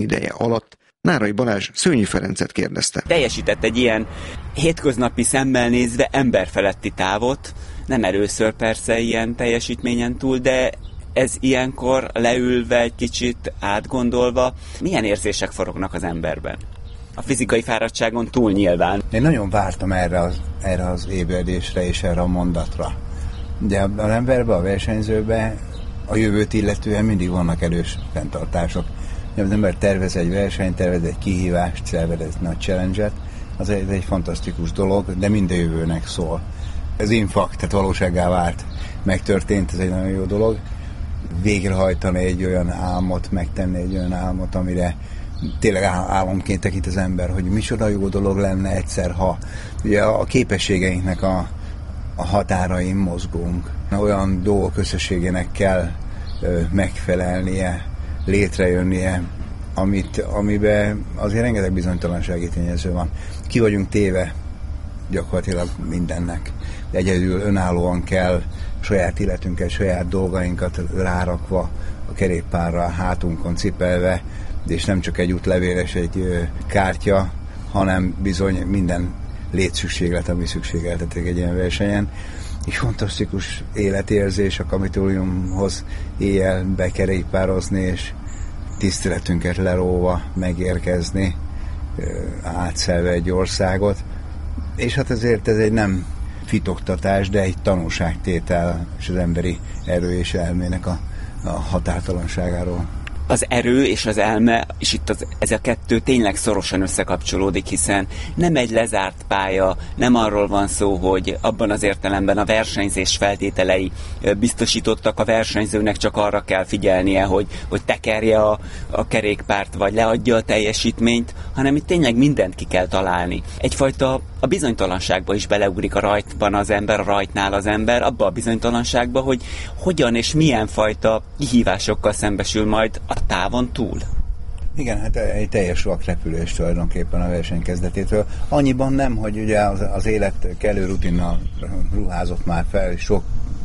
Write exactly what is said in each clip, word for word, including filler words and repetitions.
ideje alatt Nárai Balázs Szőnyi Ferencet kérdezte. Teljesített egy ilyen hétköznapi szemmel nézve emberfeletti távot, nem először persze ilyen teljesítményen túl, de ez ilyenkor leülve, egy kicsit átgondolva, milyen érzések forognak az emberben? A fizikai fáradtságon túl nyilván. Én nagyon vártam erre az, erre az ébredésre és erre a mondatra. De az emberben, a versenyzőben a jövőt illetően mindig vannak erős fenntartások. Az ember tervez egy versenyt, tervez egy kihívást, tervez egy nagy challenge-et, az egy, egy fantasztikus dolog, de minden jövőnek szól. Ez infakt, tehát valósággá vált, megtörtént, ez egy nagyon jó dolog. Végrehajtani egy olyan álmot, megtenni egy olyan álmot, amire tényleg álomként tekint az ember, hogy micsoda jó dolog lenne egyszer, ha ugye a képességeinknek a, a határain mozgunk. Olyan dolgok összességének kell ö, megfelelnie, létrejönnie, amit, amiben azért rengeteg bizonytalansági tényező van. Ki vagyunk téve gyakorlatilag mindennek. Egyedül önállóan kell saját életünket, saját dolgainkat rárakva a kerékpárra, a hátunkon cipelve, és nem csak egy útlevéles, egy kártya, hanem bizony minden létszükséglet, ami szükségeltetik egy ilyen versenyen. És fantasztikus életérzés a Kapitoliumhoz éjjel bekerékpározni, és tiszteletünket leróva megérkezni, átszelve egy országot. És hát ezért ez egy nem fitoktatás, de egy tanulságtétel és az emberi erő és elmének a, a határtalanságáról. Az erő és az elme, és itt az, ez a kettő tényleg szorosan összekapcsolódik, hiszen nem egy lezárt pálya, nem arról van szó, hogy abban az értelemben a versenyzés feltételei biztosítottak, a versenyzőnek csak arra kell figyelnie, hogy, hogy tekerje a, a kerékpárt, vagy leadja a teljesítményt, hanem itt tényleg mindent ki kell találni. Egyfajta a bizonytalanságba is beleugrik a rajtban az ember, a rajtnál az ember, abba a bizonytalanságba, hogy hogyan és milyen fajta kihívásokkal szembesül majd a távon túl. Igen, hát egy teljes vakrepülés tulajdonképpen a verseny kezdetétől. Annyiban nem, hogy ugye az, az élet kellő rutinnal ruházott már fel, sok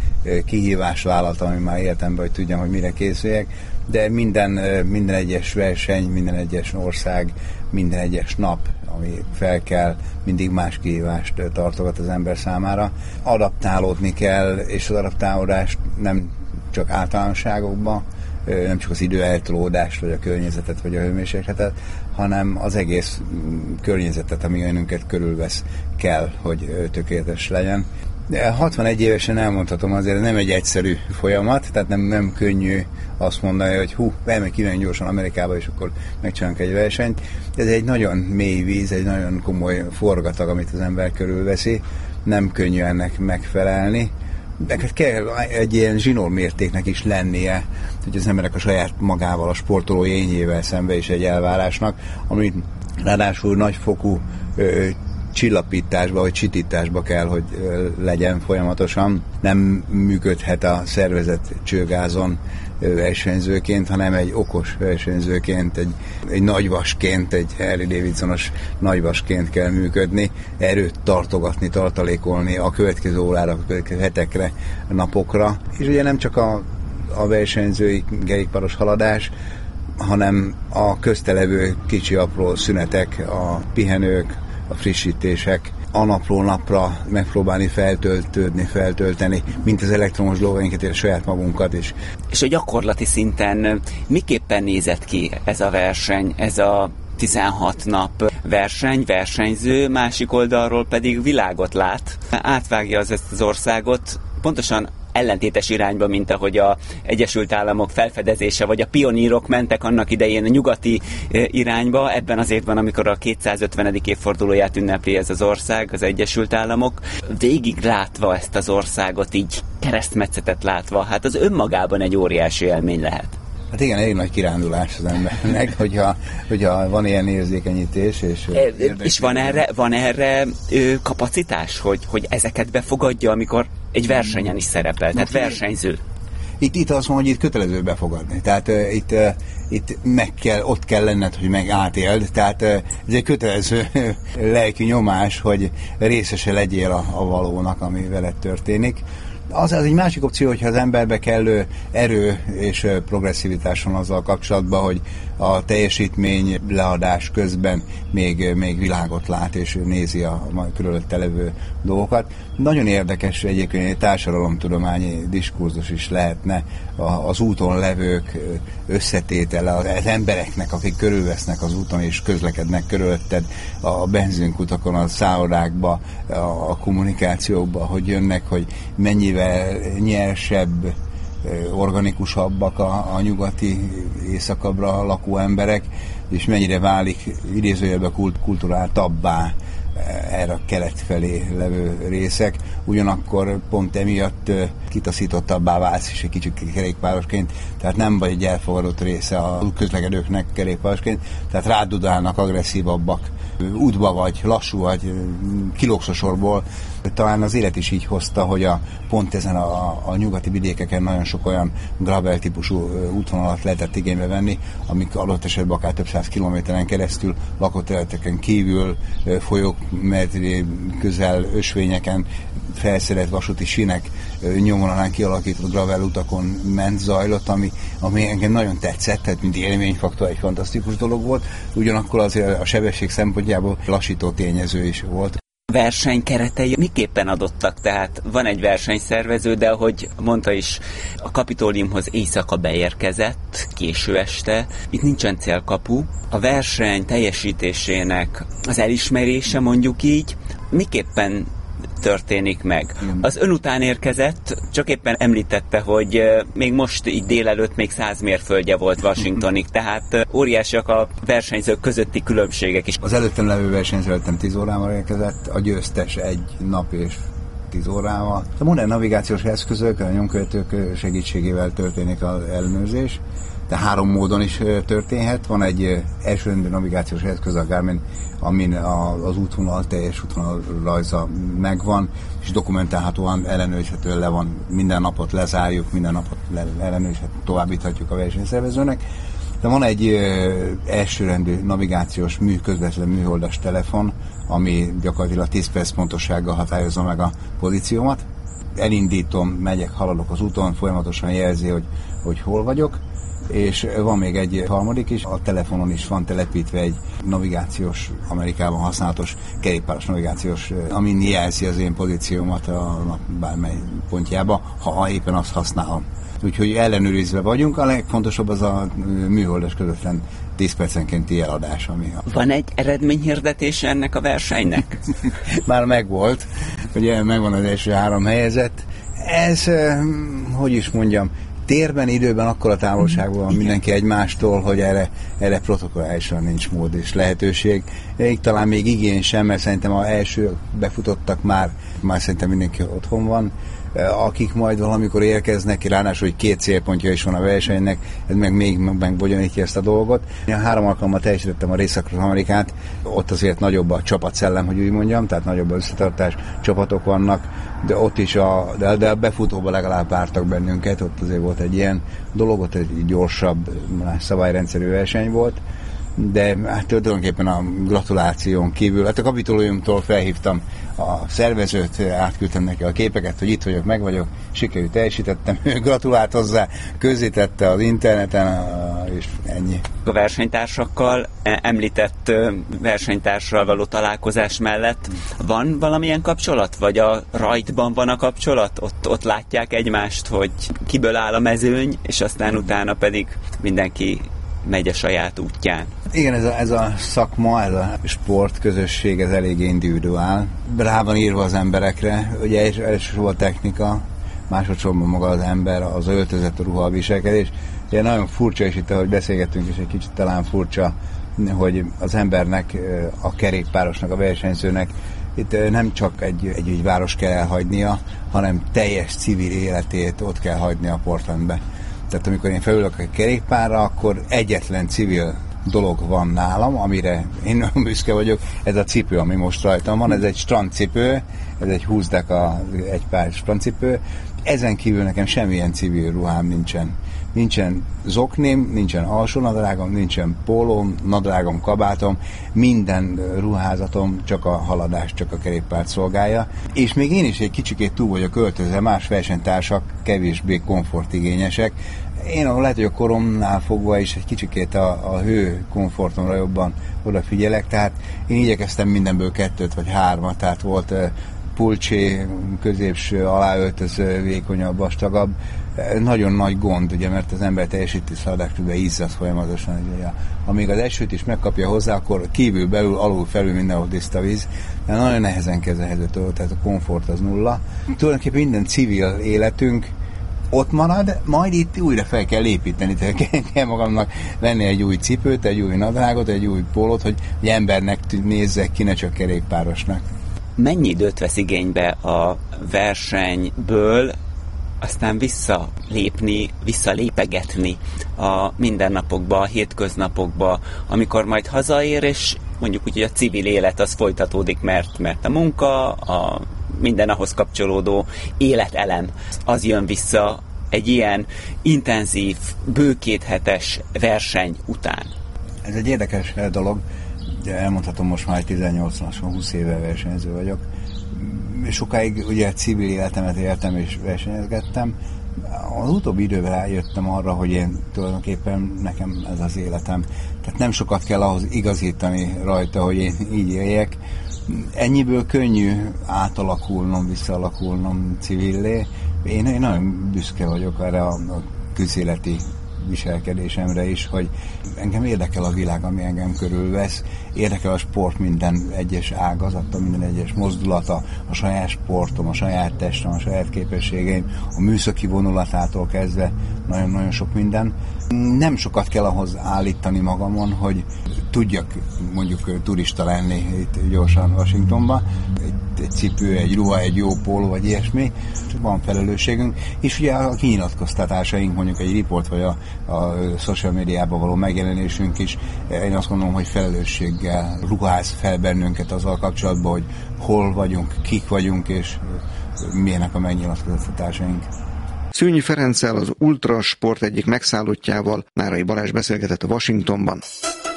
kihívás vállalt, ami már életemben, hogy tudjam, hogy mire készüljek, de minden, minden egyes verseny, minden egyes ország, minden egyes nap, ami fel kell, mindig más kihívást tartogat az ember számára. Adaptálódni kell, és az adaptálódást nem csak általánosságokban, nem csak az időeltolódást, vagy a környezetet, vagy a hőmérsékletet, hanem az egész környezetet, ami önünket körülvesz, kell, hogy tökéletes legyen. De hatvanegy évesen elmondhatom, azért nem egy egyszerű folyamat, tehát nem, nem könnyű azt mondani, hogy hú, elmegy ki nagyon gyorsan Amerikába, és akkor megcsinálunk egy versenyt. Ez egy nagyon mély víz, egy nagyon komoly forgatag, amit az ember körülveszi. Nem könnyű ennek megfelelni. De kell egy ilyen zsinórmértéknek is lennie, hogy az emberek a saját magával, a sportoló énjével szembe is egy elvárásnak, amit ráadásul nagyfokú ö, csillapításba vagy csitításba kell, hogy legyen folyamatosan. Nem működhet a szervezet csőgázon versenyzőként, hanem egy okos versenyzőként, egy, egy nagyvasként, egy Harley Davidsonos nagyvasként kell működni, erőt tartogatni, tartalékolni a következő órára, a következő hetekre, napokra. És ugye nem csak a, a versenyzői kerékpáros haladás, hanem a köztelevő kicsi apró szünetek, a pihenők, a frissítések, a napról napra megpróbálni feltöltődni, feltölteni, mint az elektromos dolgainkat, és a saját magunkat is. És a gyakorlati szinten miképpen nézett ki ez a verseny, ez a tizenhat nap verseny, versenyző, másik oldalról pedig világot lát, átvágja az ezt az országot, pontosan ellentétes irányba, mint ahogy az Egyesült Államok felfedezése, vagy a pionírok mentek annak idején a nyugati irányba, ebben az évben, amikor a kétszázötvenedik évfordulóját ünnepli ez az ország, az Egyesült Államok, végig látva ezt az országot, így keresztmetszetet látva, hát az önmagában egy óriási élmény lehet. Hát igen, elég nagy kirándulás az embernek, hogyha, hogyha van ilyen érzékenyítés. És, e, és van erre, van erre ö, kapacitás, hogy, hogy ezeket befogadja, amikor egy versenyen is szerepel, tehát versenyző. Itt, itt azt mondom, hogy itt kötelező befogadni. Tehát uh, itt, uh, itt meg kell, ott kell lenned, hogy meg átéld. Tehát uh, ez egy kötelező lelki nyomás, hogy részese legyél a, a valónak, ami veled történik. Az, az egy másik opció, hogyha az emberbe kellő erő és progresszivitás van azzal kapcsolatban, hogy a teljesítmény leadás közben még, még világot lát és nézi a körülötte levő dolgokat. Nagyon érdekes egyébként egy társadalomtudományi diskurzus is lehetne az úton levők összetétele, az embereknek, akik körülvesznek az úton és közlekednek körülötted a benzinkutakon, a szállodákba, a kommunikációkba, hogy jönnek, hogy mennyivel nyersebb, organikusabbak a, a nyugati, északabbra lakó emberek, és mennyire válik idézőjelben kult, kulturáltabbá erre a kelet felé levő részek. Ugyanakkor pont emiatt kitaszítottabbá válsz is egy kicsit kerékpárosként, tehát nem vagy egy elfogadott része a közlekedőknek kerékpárosként, tehát rádudálnak, agresszívabbak, útba vagy, lassú vagy, kilógsz a sorból. Talán az élet is így hozta, hogy a, pont ezen a, a nyugati vidékeken nagyon sok olyan gravel típusú útvonalat lehetett igénybe venni, amik adott esetben akár több száz kilométeren keresztül, lakott területeken kívül, folyók mentén, közel ösvényeken felszerelt vasúti sínek nyomvonalán kialakított gravel utakon ment, zajlott, ami, ami engem nagyon tetszett, tehát mint élményfaktor egy fantasztikus dolog volt, ugyanakkor azért a sebesség szempontjából lassító tényező is volt. Verseny keretei miképpen adottak? Tehát van egy versenyszervező, de ahogy mondta is, a Kapitoliumhoz éjszaka beérkezett, késő este, itt nincsen célkapu. A verseny teljesítésének az elismerése, mondjuk így, miképpen történik meg? Az ön után érkezett, csak éppen említette, hogy még most így délelőtt még száz mérföldje volt Washingtonig, tehát óriásiak a versenyzők közötti különbségek is. Az előttem levő versenyző előttem tíz órával érkezett, a győztes egy nap és tíz órával. A modern navigációs eszközök, a nyomkövetők segítségével történik az ellenőrzés, de három módon is történhet. Van egy elsőrendű navigációs eszköz, a Garmin, amin az útvonal, teljes útvonal rajza megvan, és dokumentálhatóan ellenőrizhetően le van, minden napot lezárjuk, minden napot ellenőrizhetően továbbíthatjuk a versenyszervezőnek. De van egy elsőrendű navigációs mű, közvetlen műholdas telefon, ami gyakorlatilag tíz perc pontossággal határozza meg a pozíciómat. Elindítom, megyek, haladok az úton, folyamatosan jelzi, hogy, hogy hol vagyok. És van még egy harmadik is, a telefonon is van telepítve egy navigációs, Amerikában használatos kerékpáros navigációs, amin jelzi az én pozíciómat a nap bármely pontjába, ha éppen azt használom. Úgyhogy ellenőrizve vagyunk, a legfontosabb az a műholdas közvetlen tíz percenkénti eladás. Ami a... Van egy eredményhirdetés ennek a versenynek? Már megvolt, ugye megvan az első három helyezett. Ez, hogy is mondjam, térben, időben akkora távolságban van mindenki egymástól, hogy erre, erre protokollálisan nincs mód és lehetőség. Még talán még igény sem, mert szerintem az első befutottak már, már szerintem mindenki otthon van. Akik majd valamikor érkeznek, ráadásul, hogy két célpontja is van a versenynek, ez meg még megbonyolítja ezt a dolgot. Én három alkalommal teljesítettem a Észak-Amerikát, ott azért nagyobb a csapatszellem, hogy úgy mondjam, tehát nagyobb a összetartás, csapatok vannak, de ott is a, de, de a befutóban legalább vártak bennünket, ott azért volt egy ilyen dolog, ott egy gyorsabb, szabályrendszerű verseny volt, de hát tulajdonképpen a gratuláción kívül, hát a Kapitoliumtól felhívtam a szervezőt, átküldtem neki a képeket, hogy itt vagyok, meg vagyok, sikerült teljesítettem, ő gratulált hozzá, közzétette az interneten, és ennyi. A versenytársakkal, említett versenytársral való találkozás mellett van valamilyen kapcsolat? Vagy a rajtban van a kapcsolat? Ott, ott látják egymást, hogy kiből áll a mezőny, és aztán utána pedig mindenki megy a saját útján. Igen, ez a, ez a szakma, ez a sportközösség, ez elég individuál. Rá van írva az emberekre, ugye elsősorban a technika, másodszorban maga az ember, az öltözet, a ruha, a viselkedés. Ugye nagyon furcsa, és itt ahogy beszélgettünk, és egy kicsit talán furcsa, hogy az embernek, a kerékpárosnak, a versenyzőnek itt nem csak egy, egy, egy város kell elhagynia, hanem teljes civil életét ott kell hagyni a Portlandbe. Tehát amikor én felülök a kerékpárra, akkor egyetlen civil dolog van nálam, amire én nagyon büszke vagyok, ez a cipő, ami most rajtam van, ez egy strandcipő, ez egy húsz deka, egy pár strandcipő, ezen kívül nekem semmilyen civil ruhám nincsen. Nincsen zoknim, nincsen alsó nadrágom, nincsen pólóm, nadrágom, kabátom, minden ruházatom csak a haladást, csak a kerékpárt szolgálja. És még én is egy kicsikét túl vagyok költözve, más versenytársak kevésbé komfortigényesek. Én lehet, hogy a koromnál fogva is egy kicsikét a, a hő komfortomra jobban odafigyelek, tehát én igyekeztem mindenből kettőt vagy hármat, tehát volt pulcsé, középső, aláöltöző, vékonyabb, vastagabb. Nagyon nagy gond, ugye, mert az ember teljesíti szaladásközben izzad folyamatosan. Ugye, amíg az esőt is megkapja hozzá, akkor kívül, belül, alul, felül mindenhol tiszta víz. De nagyon nehezen kezelhető, tehát a komfort az nulla. Tulajdonképpen minden civil életünk ott marad, majd itt újra fel kell építeni, tehát kell magamnak venni egy új cipőt, egy új nadrágot, egy új pólót, hogy egy embernek nézzek ki, ne csak kerékpárosnak. Mennyi időt vesz igénybe a versenyből aztán visszalépni, visszalépegetni a mindennapokba, a hétköznapokba, amikor majd hazaér, és mondjuk úgy, hogy a civil élet az folytatódik, mert, mert a munka, a minden ahhoz kapcsolódó életelem, az jön vissza egy ilyen intenzív, bő kéthetes verseny után. Ez egy érdekes dolog, ugye elmondhatom, most már tizennyolc lassan húsz éve versenyző vagyok. Sokáig ugye civil életemet éltem és versenyezgettem. Az utóbbi időben rájöttem arra, hogy én tulajdonképpen nekem ez az életem. Tehát nem sokat kell ahhoz igazítani rajta, hogy én így éljek. Ennyiből könnyű átalakulnom, visszaalakulnom civillé. Én, én nagyon büszke vagyok erre a, a közéleti viselkedésemre is, hogy engem érdekel a világ, ami engem körülvesz, érdekel a sport minden egyes ágazata, minden egyes mozdulata, a saját sportom, a saját testem, a saját képességeim, a műszaki vonulatától kezdve nagyon-nagyon sok minden. Nem sokat kell ahhoz állítani magamon, hogy tudjak mondjuk turista lenni itt gyorsan Washingtonba. Egy, egy cipő, egy ruha, egy jó póló, vagy ilyesmi. Van felelősségünk. És ugye a kinyilatkoztatásaink, mondjuk egy riport, vagy a, a social médiában való megjelenésünk is, én azt gondolom, hogy felelősséggel ruház fel bennünket azzal kapcsolatban, hogy hol vagyunk, kik vagyunk, és milyenek a megnyilatkoztatásaink. Szőnyi Ferenccel, az ultrasport egyik megszállottjával Nárai Balázs beszélgetett a Washingtonban.